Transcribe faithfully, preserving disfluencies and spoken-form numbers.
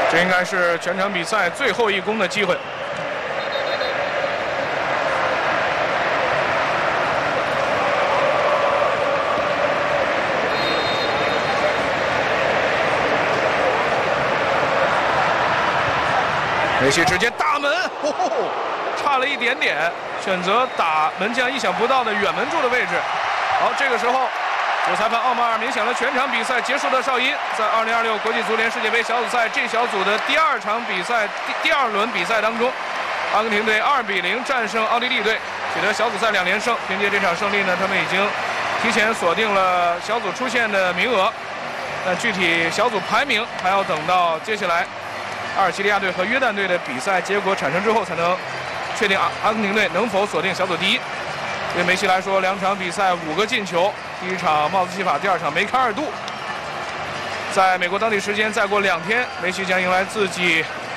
这应该是全场比赛最后一攻的机会。梅西直接大门，哦吼，差了一点点，选择打门将意想不到的远门柱的位置。好，这个时候。 主裁判奥马尔鸣响了全场比赛结束的哨音，在二零二六国际足联世界杯小组赛 G 小组的第二场比赛第第二轮比赛当中，阿根廷队二比零战胜奥地利队，取得小组赛两连胜。凭借这场胜利呢，他们已经提前锁定了小组出线的名额。但具体小组排名还要等到接下来阿尔及利亚队和约旦队的比赛结果产生之后，才能确定阿阿根廷队能否锁定小组第一。对梅西来说，两场比赛五个进球。 第一场帽子戏法，第二场梅开二度。在美国当地时间再过两天，梅西将迎来自己